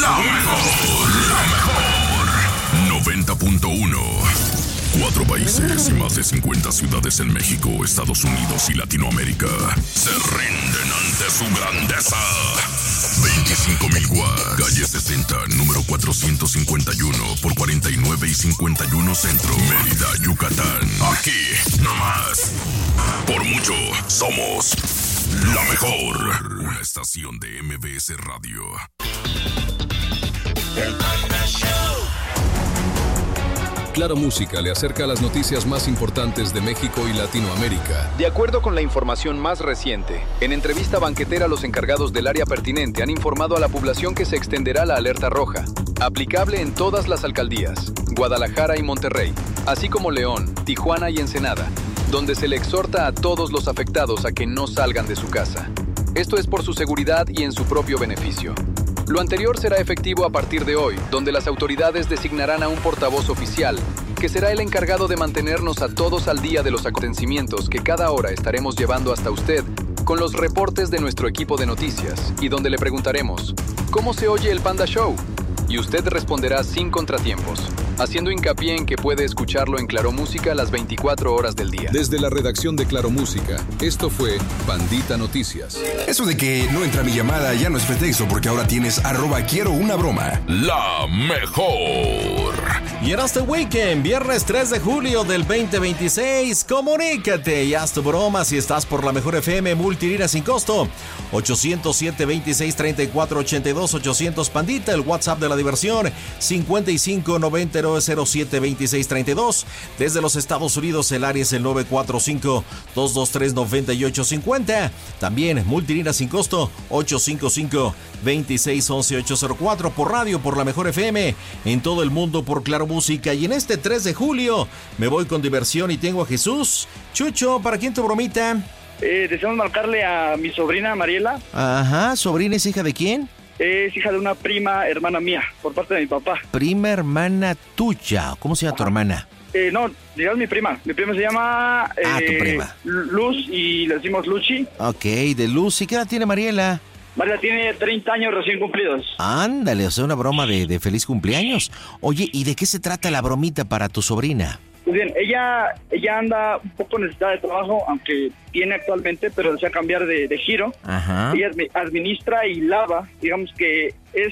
La mejor 90.1. 4 países y más de 50 ciudades en México, Estados Unidos y Latinoamérica se rinden ante su grandeza. 25,000 watts, calle 60, número 451 por 49 y 51 Centro, Mérida, Yucatán. Aquí, nomás. Por mucho, somos la mejor. Una estación de MBS Radio. El Panda Show. Claro Música le acerca las noticias más importantes de México y Latinoamérica. De acuerdo con la información más reciente, en entrevista banquetera los encargados del área pertinente han informado a la población que se extenderá la alerta roja, aplicable en todas las alcaldías, Guadalajara y Monterrey, así como León, Tijuana y Ensenada, donde se le exhorta a todos los afectados a que no salgan de su casa. Esto es por su seguridad y en su propio beneficio. Lo anterior será efectivo a partir de hoy, donde las autoridades designarán a un portavoz oficial, que será el encargado de mantenernos a todos al día de los acontecimientos que cada hora estaremos llevando hasta usted con los reportes de nuestro equipo de noticias y donde le preguntaremos, ¿cómo se oye el Panda Show? Y usted responderá sin contratiempos, haciendo hincapié en que puede escucharlo en Claro Música las 24 horas del día. Desde la redacción de Claro Música, esto fue Pandita Noticias. Eso de que no entra mi llamada ya no es pretexto, porque ahora tienes @quiero una broma. La mejor. Y en este weekend, viernes 3 de julio del 2026, comunícate y haz tu broma si estás por la mejor FM multilínea sin costo. 807-26-34-82, 800 Pandita, el WhatsApp de la diversión, 55-9907-2632. Desde los Estados Unidos, el área es el 945-223-9850. También multilínea sin costo, 855-2611-804. Por radio, por la mejor FM, en todo el mundo por Claro Música. Y en este 3 de julio me voy con diversión y tengo a Jesús. Chucho, ¿para quién tu bromita? Deseamos marcarle a mi sobrina Mariela. Ajá, ¿sobrina es hija de quién? Es hija de una prima hermana mía, por parte de mi papá. Prima hermana tuya. ¿Cómo se llama tu hermana? No, digamos mi prima. Mi prima se llama... tu prima. Luz, y le decimos Luchi. Ok, de Luz. ¿Y qué edad tiene Mariela? Mariela tiene 30 años recién cumplidos. Ándale, o sea, una broma de feliz cumpleaños. Oye, ¿y de qué se trata la bromita para tu sobrina? Pues bien, ella anda un poco necesitada de trabajo, aunque tiene actualmente, pero desea cambiar de giro. Ajá. Ella administra y lava, digamos que es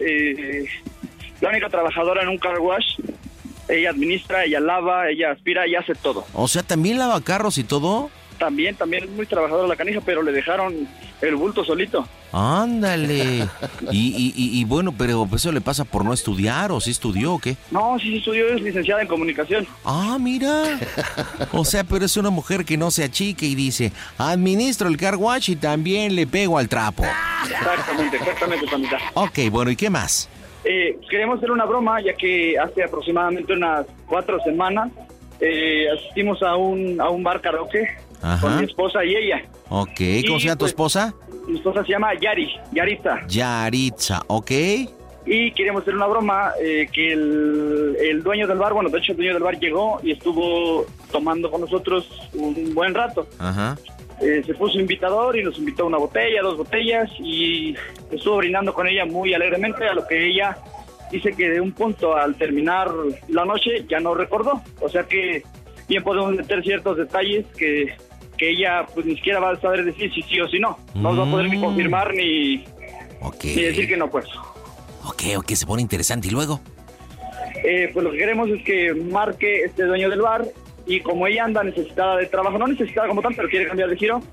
la única trabajadora en un car wash. Ella administra, ella lava, ella aspira, ella hace todo. O sea, ¿también lava carros y todo? También es muy trabajadora la canija, pero le dejaron el bulto solito. Ándale. Y bueno, pero eso le pasa por no estudiar, ¿o sí estudió o qué? No, sí estudió, es licenciada en comunicación. Ah, mira. O sea, pero es una mujer que no se achique y dice, administro el car wash y también le pego al trapo. Exactamente, Pamita. Ok, bueno, ¿y qué más? Queremos hacer una broma, ya que hace aproximadamente unas 4 semanas asistimos a un bar karaoke. Ajá. Con mi esposa y ella. Ok, ¿cómo se llama tu esposa? Mi esposa se llama Yaritza. Yaritza, ok. Y queríamos hacer una broma, que el dueño del bar, bueno, de hecho el dueño del bar llegó y estuvo tomando con nosotros un buen rato. Ajá. Se puso invitador y nos invitó una botella, 2 botellas, y estuvo brindando con ella muy alegremente, a lo que ella dice que de un punto al terminar la noche ya no recordó. O sea que bien podemos meter ciertos detalles que ella pues ni siquiera va a saber decir si sí o si no. No va a poder ni confirmar ni decir que no, pues. Ok, se pone interesante. ¿Y luego? Pues lo que queremos es que marque este dueño del bar, y como ella anda necesitada de trabajo, no necesitada como tal, pero quiere cambiar de giro,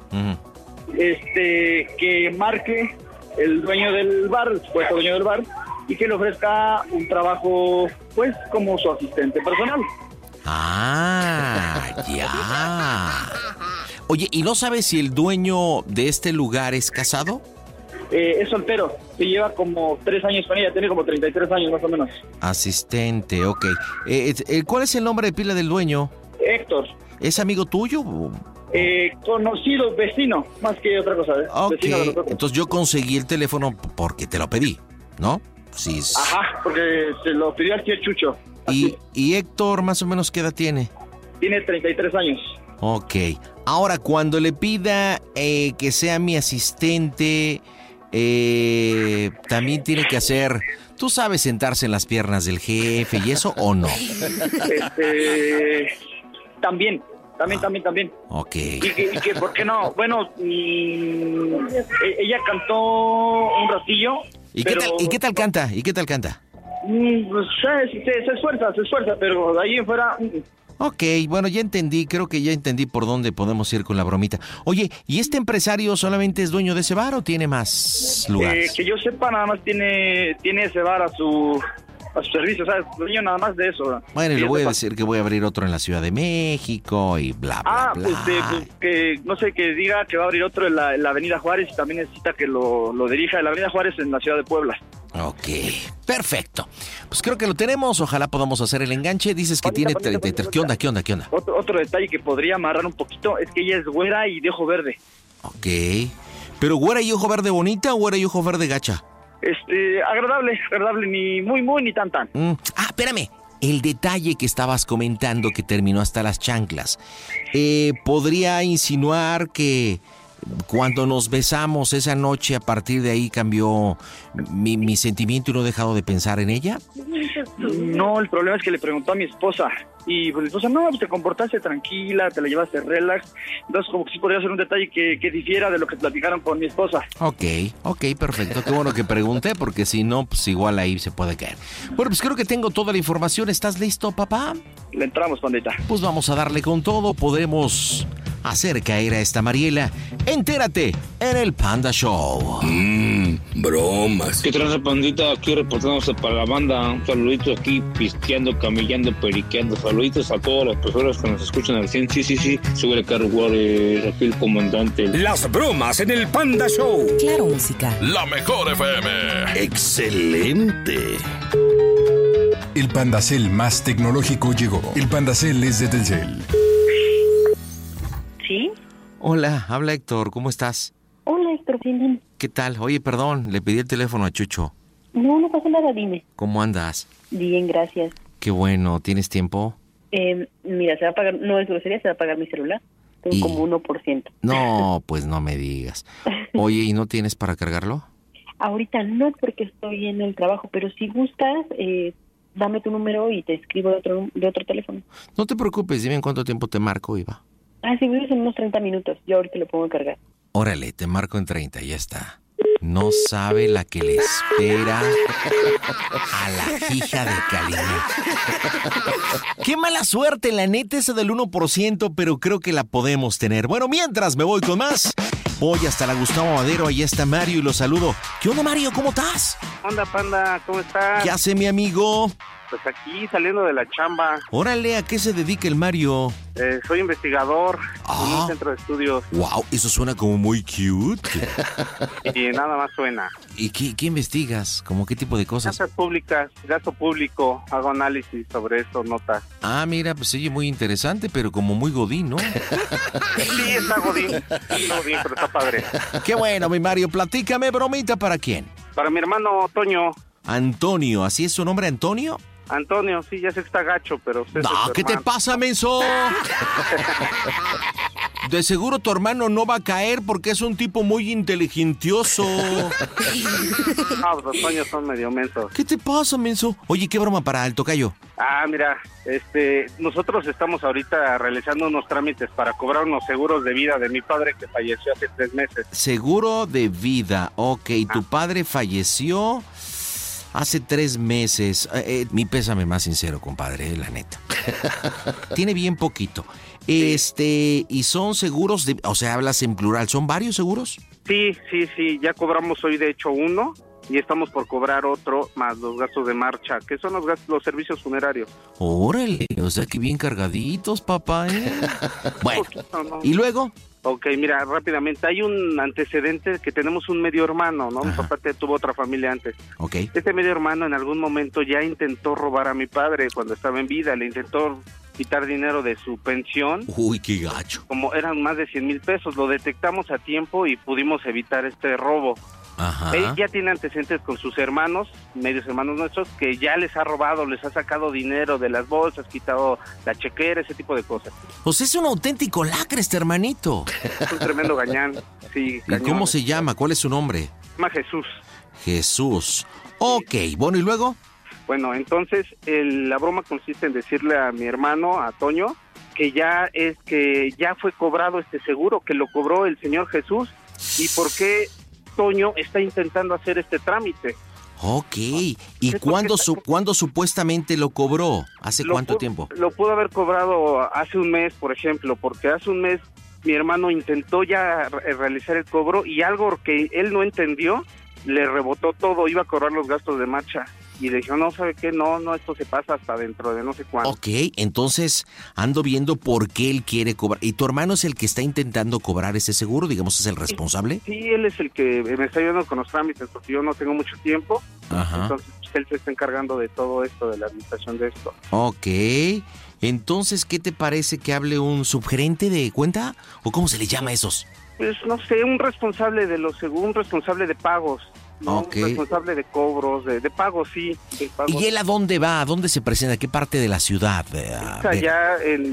que marque el dueño del bar, el supuesto dueño del bar, y que le ofrezca un trabajo pues como su asistente personal. Ah, ya. Oye, ¿y no sabes si el dueño de este lugar es casado? Es soltero, se lleva como 3 años con ella, tiene como 33 años más o menos. Asistente, ok. ¿Cuál es el nombre de pila del dueño? Héctor. ¿Es amigo tuyo? Conocido, vecino, más que otra cosa. Ok, vecino de nosotros. Entonces yo conseguí el teléfono porque te lo pedí, ¿no? Sí. Ajá, porque se lo pidió al tío Chucho. ¿Y Héctor más o menos qué edad tiene? Tiene 33 años. Ok. Ahora, cuando le pida que sea mi asistente, también tiene que hacer, tú sabes, sentarse en las piernas del jefe y eso, ¿o no? También. Ok. ¿Y que por qué no? Bueno, ella cantó un ratillo. ¿Y qué tal canta? Pues, se esfuerza, pero de ahí en fuera... Ok, bueno, creo que ya entendí por dónde podemos ir con la bromita. Oye, ¿y este empresario solamente es dueño de ese bar o tiene más lugares? Que yo sepa, nada más tiene ese bar a su servicio, ¿sabes? Dueño nada más de eso. Bueno, y le voy a decir que voy a abrir otro en la Ciudad de México y bla, bla, bla. Pues que, no sé, que diga que va a abrir otro en la Avenida Juárez y también necesita que lo dirija en la Avenida Juárez en la Ciudad de Puebla. Ok, perfecto. Pues creo que lo tenemos, ojalá podamos hacer el enganche. Dices que tiene... ¿Qué onda? Otro detalle que podría amarrar un poquito es que ella es güera y de ojo verde. Ok, pero güera y ojo verde bonita o güera y ojo verde gacha. Agradable, ni muy, ni tan. Espérame. El detalle que estabas comentando que terminó hasta las chanclas. ¿Podría insinuar que cuando nos besamos esa noche, a partir de ahí cambió mi sentimiento y no he dejado de pensar en ella? No, el problema es que le preguntó a mi esposa. Y pues mi esposa, no, pues te comportaste tranquila, te la llevaste relax. Entonces como que sí podría ser un detalle que difiera de lo que platicaron con mi esposa. Ok, perfecto. Qué bueno que pregunté, porque si no, pues igual ahí se puede caer. Bueno, pues creo que tengo toda la información. ¿Estás listo, papá? Le entramos, pandita. Pues vamos a darle con todo. Podremos hacer caer a esta Mariela. Entérate en el Panda Show. Bromas. ¿Qué tranza, pandita? Aquí reportándose para la banda. Un saludito aquí, pisteando, camellando, periqueando. Saluditos a todas las personas que nos escuchan al 100. Sí. Súbele carro, aquí el comandante. Las bromas en el Panda Show. Claro, música. La mejor FM. ¡Excelente! El Pandacel más tecnológico llegó. El Pandacel es de Telcel. ¿Sí? Hola, habla Héctor, ¿cómo estás? Hola, Héctor, bien. ¿Qué tal? Oye, perdón, le pedí el teléfono a Chucho. No pasa nada, dime. ¿Cómo andas? Bien, gracias. Qué bueno, ¿tienes tiempo? Mira, se va a pagar, no es grosería, se va a pagar mi celular. Tengo como 1%. No, pues no me digas. Oye, ¿y no tienes para cargarlo? Ahorita no, porque estoy en el trabajo, pero si gustas, dame tu número y te escribo de otro teléfono. No te preocupes, dime en cuánto tiempo te marco, Iva. Sí, vives en unos 30 minutos. Yo ahorita lo pongo a cargar. Órale, te marco en 30, ya está. No sabe la que le espera a la hija de Calina. Qué mala suerte, la neta, esa del 1%, pero creo que la podemos tener. Bueno, mientras me voy con más, voy hasta la Gustavo Madero, ahí está Mario y lo saludo. ¿Qué onda, Mario? ¿Cómo estás? Onda, panda, ¿cómo estás? ¿Qué hace mi amigo? Pues aquí saliendo de la chamba. Órale, ¿a qué se dedica el Mario? Soy investigador en un centro de estudios. Wow, eso suena como muy cute. Y nada más suena. ¿Y qué investigas? ¿Cómo qué tipo de cosas? Casas públicas, gasto público, hago análisis sobre eso, notas. Mira, pues oye, muy interesante, pero como muy godín, ¿no? Sí, está godín, pero está padre. Qué bueno, mi Mario, platícame, bromita, ¿para quién? Para mi hermano Toño. Antonio, ¿así es su nombre, Antonio? Antonio, sí, ya sé que está gacho, pero usted No, ¿qué te pasa, menso? De seguro tu hermano no va a caer porque es un tipo muy inteligentioso. No, los Toños son medio mensos. ¿Qué te pasa, menso? Oye, ¿qué broma para el tocayo? Mira, nosotros estamos ahorita realizando unos trámites para cobrar unos seguros de vida de mi padre que falleció hace 3 meses. Seguro de vida, ok. Tu padre falleció hace 3 meses. Mi pésame más sincero, compadre, la neta. Tiene bien poquito. ¿Y son seguros de, o sea, hablas en plural, son varios seguros? Sí, ya cobramos hoy de hecho uno y estamos por cobrar otro más los gastos de marcha, que son los servicios funerarios. Órale, o sea que bien cargaditos, papá, ¿eh? Bueno, ¿no? ¿Y luego? Ok, mira, rápidamente, hay un antecedente que tenemos un medio hermano, ¿no? Mi papá tuvo otra familia antes. Ok. Este medio hermano en algún momento ya intentó robar a mi padre cuando estaba en vida, le intentó quitar dinero de su pensión. Uy, qué gacho. Como eran más de 100,000 pesos, lo detectamos a tiempo y pudimos evitar este robo. Ajá. Él ya tiene antecedentes con sus hermanos, medios hermanos nuestros, que ya les ha robado, les ha sacado dinero de las bolsas, quitado la chequera, ese tipo de cosas. Pues es un auténtico lacre este hermanito. Es un tremendo gañán, sí. ¿Y cómo se llama? ¿Cuál es su nombre? Se llama Jesús. Jesús. Ok, bueno, ¿y luego? Bueno, entonces la broma consiste en decirle a mi hermano, a Toño, que ya fue cobrado este seguro, que lo cobró el señor Jesús, y por qué Toño está intentando hacer este trámite. Ok, ¿y cuándo supuestamente lo cobró? ¿Hace cuánto tiempo? Lo pudo haber cobrado hace un mes, por ejemplo, porque hace un mes mi hermano intentó ya realizar el cobro y algo que él no entendió, le rebotó todo, iba a cobrar los gastos de marcha. Y le dijo, no, ¿sabe qué? No, esto se pasa hasta dentro de no sé cuándo. Ok, entonces ando viendo por qué él quiere cobrar. ¿Y tu hermano es el que está intentando cobrar ese seguro? Digamos, ¿es el responsable? Sí, él es el que me está ayudando con los trámites, porque yo no tengo mucho tiempo. Ajá. Entonces, él se está encargando de todo esto, de la administración de esto. Ok, entonces, ¿qué te parece que hable un subgerente de cuenta? ¿O cómo se le llama a esos? Pues, no sé, un responsable un responsable de pagos. No, okay. Responsable de cobros, de pagos, sí. De pagos. ¿Y él a dónde va? ¿A dónde se presenta? ¿A qué parte de la ciudad? Es allá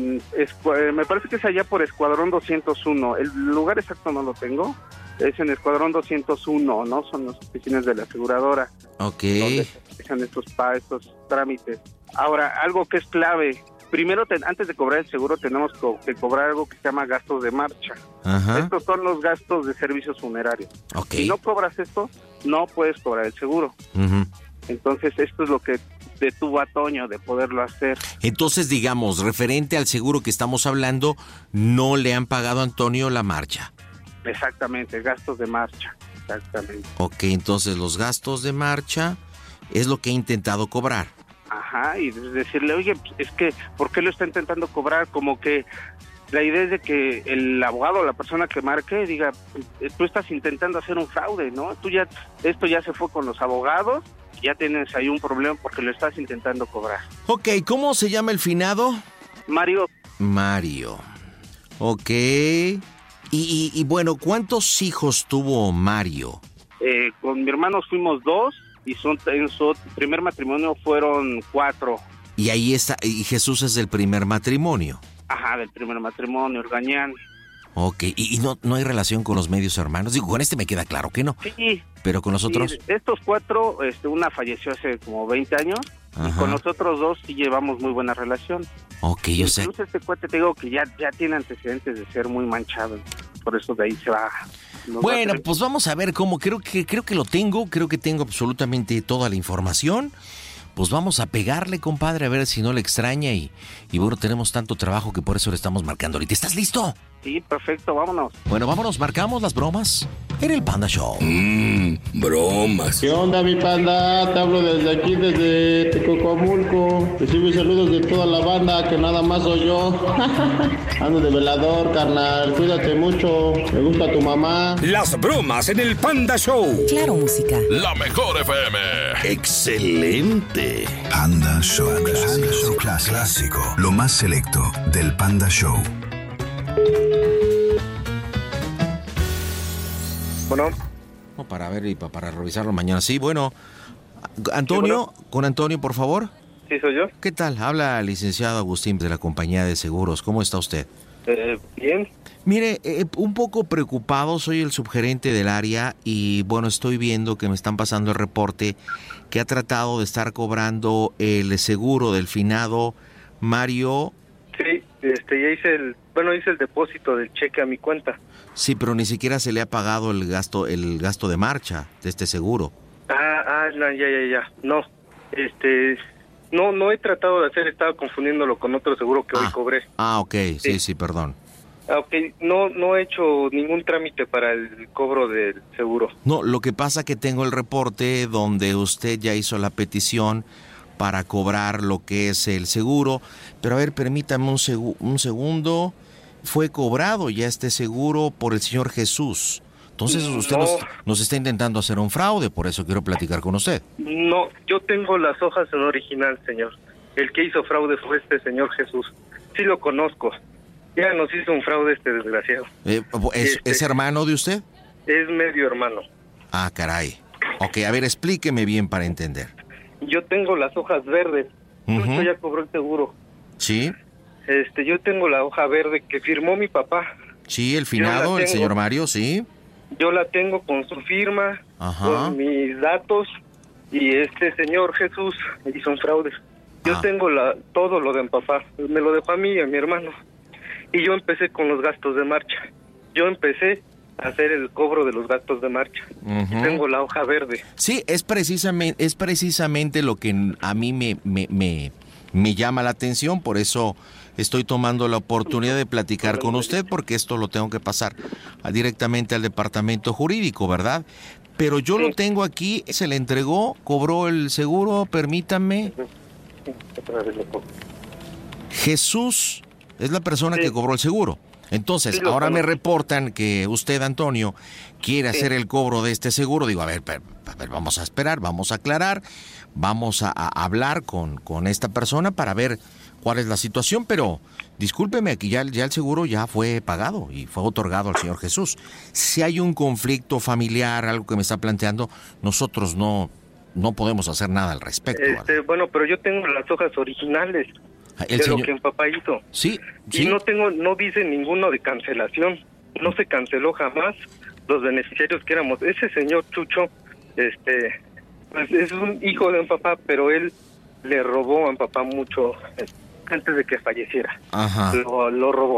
me parece que es allá por Escuadrón 201. El lugar exacto no lo tengo. Es en Escuadrón 201, ¿no? Son las oficinas de la aseguradora. Ok. Donde se hacen estos trámites. Ahora, algo que es clave. Primero, antes de cobrar el seguro, tenemos que cobrar algo que se llama gastos de marcha. Ajá. Estos son los gastos de servicios funerarios. Okay. Si no cobras esto, no puedes cobrar el seguro. Uh-huh. Entonces, esto es lo que detuvo a Toño de poderlo hacer. Entonces, digamos, referente al seguro que estamos hablando, no le han pagado a Antonio la marcha. Exactamente, gastos de marcha. Exactamente. Ok, entonces los gastos de marcha es lo que he intentado cobrar. Ajá, y decirle, oye, es que, ¿por qué lo está intentando cobrar? Como que la idea es de que el abogado o la persona que marque diga, tú estás intentando hacer un fraude, ¿no? Esto ya se fue con los abogados, ya tienes ahí un problema porque lo estás intentando cobrar. Ok, ¿cómo se llama el finado? Mario. Ok. Y bueno, ¿cuántos hijos tuvo Mario? Con mi hermano fuimos 2. Y en su primer matrimonio fueron 4. Y ahí está, y Jesús es del primer matrimonio. Ajá, del primer matrimonio, Orgañán. Ok, ¿y no hay relación con los medios hermanos? Digo, con este me queda claro que no. Sí. ¿Pero con los otros? Estos 4, una falleció hace como 20 años. Ajá. Y con los otros 2 sí llevamos muy buena relación. Ok, yo sé. Incluso este cuate, te digo que ya tiene antecedentes de ser muy manchado. Por eso de ahí se va. Bueno, pues vamos a ver cómo, creo que lo tengo, creo que tengo absolutamente toda la información. Pues vamos a pegarle, compadre, a ver si no le extraña y bueno, tenemos tanto trabajo que por eso le estamos marcando ahorita. ¿Estás listo? Sí, perfecto, vámonos. Bueno, vámonos, marcamos las bromas en el Panda Show. Bromas. ¿Qué onda, mi panda? Te hablo desde aquí, desde Tecocomulco. Recibo saludos de toda la banda, que nada más soy yo. Ando de velador, carnal. Cuídate mucho. Me gusta tu mamá. Las bromas en el Panda Show. Claro, música. La mejor FM. Excelente. Panda Show. Panda Show clásico. Lo más selecto del Panda Show. Bueno. Para ver y para revisarlo mañana. Sí, bueno. Antonio, sí, bueno. Con Antonio, por favor. Sí, soy yo. ¿Qué tal? Habla el licenciado Agustín de la compañía de seguros. ¿Cómo está usted? Bien. Mire, un poco preocupado, soy el subgerente del área y bueno, estoy viendo que me están pasando el reporte que ha tratado de estar cobrando el seguro del finado Mario. Sí, ya hice el depósito del cheque a mi cuenta. Sí, pero ni siquiera se le ha pagado el gasto de marcha de este seguro. No, ya. No he tratado de hacer, estaba confundiéndolo con otro seguro que hoy cobré. Ok, sí, perdón. Ok, no he hecho ningún trámite para el cobro del seguro. No, lo que pasa que tengo el reporte donde usted ya hizo la petición para cobrar lo que es el seguro, pero a ver, permítame un segundo. Fue cobrado ya este seguro por el señor Jesús. Entonces usted nos está intentando hacer un fraude, por eso quiero platicar con usted. No, yo tengo las hojas en original, señor. El que hizo fraude fue este señor Jesús. Sí lo conozco. Ya nos hizo un fraude este desgraciado. ¿Es hermano de usted? Es medio hermano. Ah, caray. Ok, a ver, explíqueme bien para entender. Yo tengo las hojas verdes. Justo ya cobró el seguro. ¿Sí? Yo tengo la hoja verde que firmó mi papá. Sí, el finado, el señor Mario, sí. Yo la tengo con su firma, Ajá. con mis datos, y este señor Jesús hizo un fraude. Yo tengo todo lo de mi papá, me lo dejó a mí y a mi hermano. Y yo empecé con los gastos de marcha. Yo empecé a hacer el cobro de los gastos de marcha. Ujú. Tengo la hoja verde. Sí, es precisamente lo que a mí me llama la atención, por eso estoy tomando la oportunidad de platicar con usted, porque esto lo tengo que pasar directamente al departamento jurídico, ¿verdad? Pero yo lo tengo aquí, se le entregó, cobró el seguro, permítame. Jesús es la persona que cobró el seguro. Entonces, ahora me reportan que usted, Antonio, quiere hacer el cobro de este seguro. Digo, a ver, vamos a esperar, vamos a aclarar, vamos a hablar con esta persona para ver cuál es la situación, pero discúlpeme, aquí ya el seguro ya fue pagado y fue otorgado al señor Jesús. Si hay un conflicto familiar, algo que me está planteando, nosotros no podemos hacer nada al respecto. Bueno, pero yo tengo las hojas originales de lo que mi papá hizo. Sí. Y no dice ninguno de cancelación. No se canceló jamás los beneficiarios que éramos. Ese señor Chucho, pues es un hijo de mi papá, pero él le robó a mi papá mucho antes de que falleciera. Ajá. Lo robó.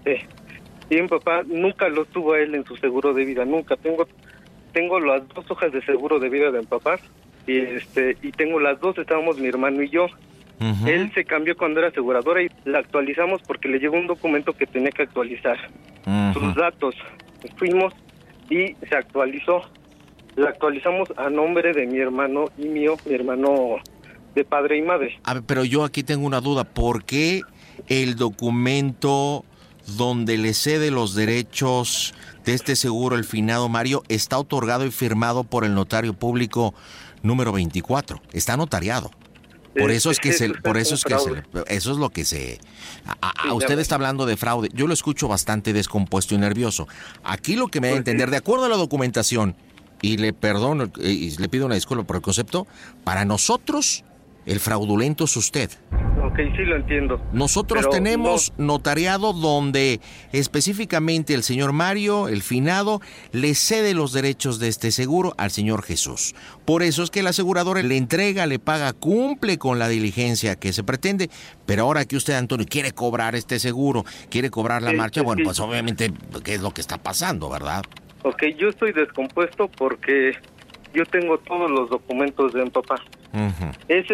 Y mi papá nunca lo tuvo a él en su seguro de vida, nunca. Tengo las 2 hojas de seguro de vida de mi papá y tengo las 2, estábamos mi hermano y yo. Uh-huh. Él se cambió cuando era aseguradora y la actualizamos porque le llegó un documento que tenía que actualizar. Uh-huh. Sus datos. Fuimos y se actualizó. La actualizamos a nombre de mi hermano y mío, mi hermano de padre y madre. A ver, pero yo aquí tengo una duda. ¿Por qué el documento donde le cede los derechos de este seguro el finado Mario está otorgado y firmado por el notario público número 24? Está notariado. Por eso es que eso es lo que se... Usted está hablando de fraude. Yo lo escucho bastante descompuesto y nervioso. Aquí lo que me da a entender, de acuerdo a la documentación, y le perdono y le pido una disculpa por el concepto, para nosotros el fraudulento es usted. Ok, sí lo entiendo. Nosotros tenemos notariado donde específicamente el señor Mario, el finado, le cede los derechos de este seguro al señor Jesús. Por eso es que el asegurador le entrega, le paga, cumple con la diligencia que se pretende. Pero ahora que usted, Antonio, quiere cobrar este seguro, quiere cobrar la marcha, bueno, pues obviamente, ¿qué es lo que está pasando, verdad? Ok, yo estoy descompuesto porque yo tengo todos los documentos de mi papá. Uh-huh. Ese